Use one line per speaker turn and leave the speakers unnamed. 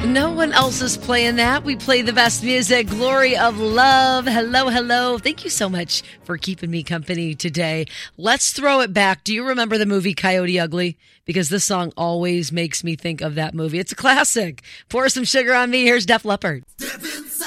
No one else is playing that. We play the best music. Glory of Love. Hello, hello. Thank you so much for keeping me company today. Let's throw it back. Do you remember the movie Coyote Ugly? Because this song always makes me think of that movie. It's a classic. Pour some sugar on me. Here's Def Leppard.